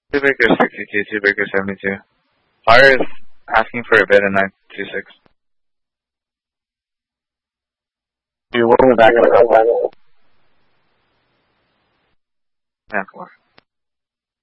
2 Baker 62, 2 Baker 72. Fire is asking for a bid in 926. You want me back in a couple? Yeah, come on.